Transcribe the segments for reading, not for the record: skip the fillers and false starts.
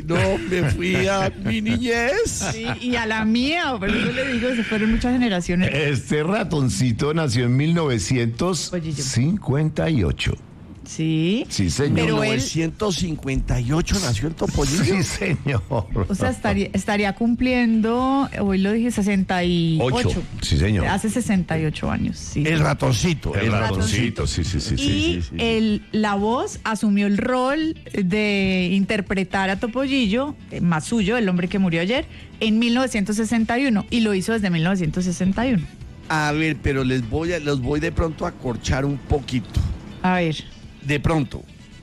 no, me fui a mi niñez. Sí, y a la mía, pero yo le digo, se fueron muchas generaciones. Este ratoncito nació en 1958. Sí. Sí, señor. Pero él, 1958 nació el Topollillo. Sí, señor. o sea, estaría cumpliendo, hoy lo dije, 68. Sí, señor. Hace 68 años, sí. El ratoncito. El ratoncito, sí. Y la voz asumió el rol de interpretar a Topollillo, Matsuyo, el hombre que murió ayer, en 1961, y lo hizo desde 1961. A ver, pero los voy de pronto a acorchar un poquito. A ver. De pronto,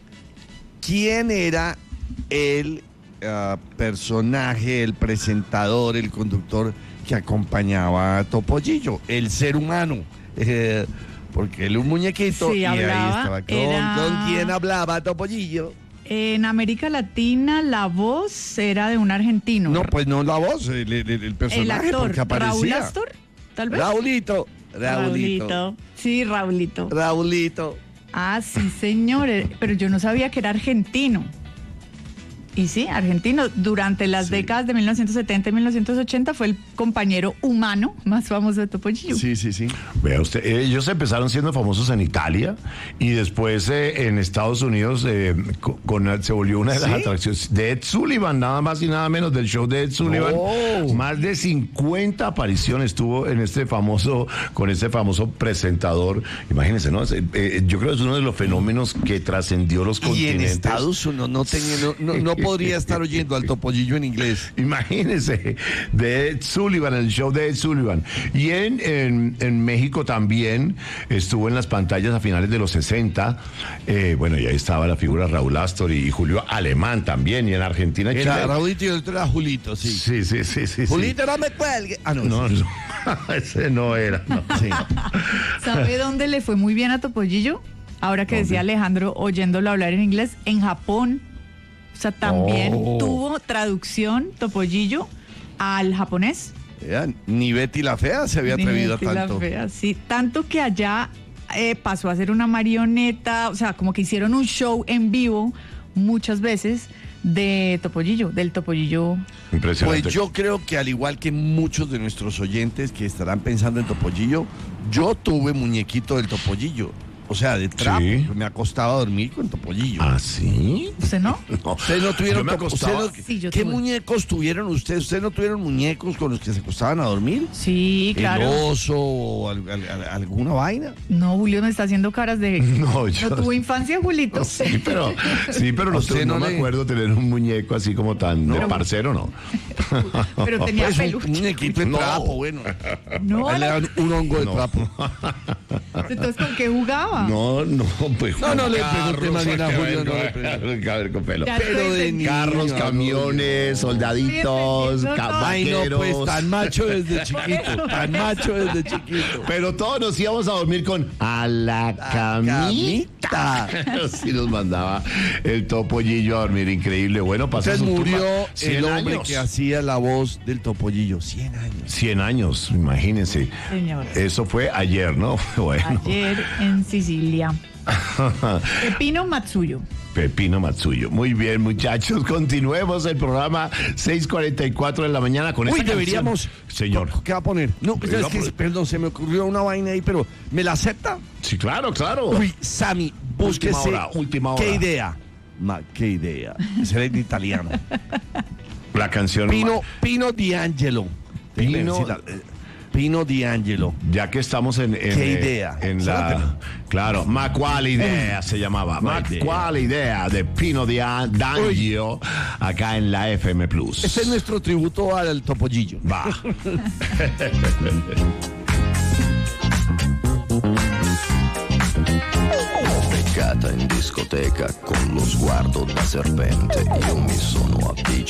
¿quién era el personaje, el presentador, el conductor que acompañaba a Topollillo? El ser humano. Porque él un muñequito Sí, y hablaba, ahí estaba. ¿Con quién hablaba Topollillo? En América Latina la voz era de un argentino. No, pues no la voz, el personaje, el actor, porque aparecía. Raúl Astor, tal vez. Raulito. Sí, Raulito. Raulito. Ah, sí, señor, pero yo no sabía que era argentino. Y sí, argentino. Durante las décadas de 1970 y 1980 fue el compañero humano más famoso de Topollillo. Sí. Vea usted, ellos empezaron siendo famosos en Italia y después en Estados Unidos se volvió una de las atracciones de Ed Sullivan, nada más y nada menos del show de Ed Sullivan. Oh. Más de 50 apariciones tuvo en con este famoso presentador. Imagínense, ¿no? Yo creo que es uno de los fenómenos que trascendió los Y continentes. en Estados Unidos no podría estar oyendo al Topollillo en inglés. Imagínense, de Ed Sullivan, el show de Ed Sullivan. Y en México también estuvo en las pantallas a finales de los 60. Bueno, y ahí estaba la figura Raúl Astor y Julio Alemán también. Y en Argentina, Era Chile. Raulito y el otro era Julito, sí. Sí. Julito, no me cuelgue. Ah, no. No, ese no era. No. Sí. ¿Sabe dónde le fue muy bien a Topollillo? Ahora que decía Alejandro, oyéndolo hablar en inglés, en Japón. O sea, también tuvo traducción Topollillo al japonés. Ni Betty la Fea se había atrevido a tanto. Sí, tanto que allá pasó a ser una marioneta, o sea, como que hicieron un show en vivo muchas veces del Topollillo. Impresionante. Pues yo creo que al igual que muchos de nuestros oyentes que estarán pensando en Topollillo, yo tuve muñequito del Topollillo. O sea, de trapo. Sí. Me acostaba a dormir con Topollillo. ¿Ah, sí? ¿Usted no? No. ¿Ustedes no tuvieron Yo me acostaba. Sí, yo ¿Qué tuve. muñecos tuvieron ustedes? ¿Ustedes no tuvieron muñecos con los que se acostaban a dormir? Sí, claro. ¿El oso o alguna vaina? No, Julio me está haciendo caras de... No, yo... ¿No tuvo infancia, Julito? Sí, pero no me acuerdo tener un muñeco así como tan de parcero, ¿no. Pero tenía Pues peluche. un muñequito de No. trapo, bueno. No, Ahí le dan un hongo de No. trapo. entonces, ¿con qué jugaba? No, pues. No le carros, pregunté más bien a que Julio, no le ver, pregunté. a ver, con pelo. Ya Pero estoy de entendiendo. Carros, camiones, soldaditos, Estoy entendiendo Ay, no, vaqueros. pues tan macho desde chiquito. Pero todos nos íbamos a dormir con a la camita. Así nos mandaba el Topollillo a dormir, increíble. Bueno, pasó Entonces su murió turma. el 100 hombre años. que hacía la voz del Topollillo. 100 años. 100 años, imagínense. Señor. Eso fue ayer, ¿no? Bueno. Ayer en Sicilia. Pepino Matsuyo. Pepino Matsuyo. Muy bien, muchachos, continuemos el programa 6:44 de la mañana con esta deberíamos. canción. Señor. ¿Qué va a poner? No, pues es que, perdón, se me ocurrió una vaina ahí, pero ¿me la acepta? Sí, claro. Uy, Sammy, búsquese. Última hora. ¿Qué idea? ¿Qué idea? Será en italiano. La canción. Pino D'Angelo. Pino D'Angelo. Ya que estamos en ¿Qué idea? Claro, ma quale idea se llamaba. Ma quale idea de Pino D'Angelo acá en la FM Plus. Este es nuestro tributo al Topollillo. Va. Beccata in discoteca con lo sguardo da serpente, io mi sono appiccicato.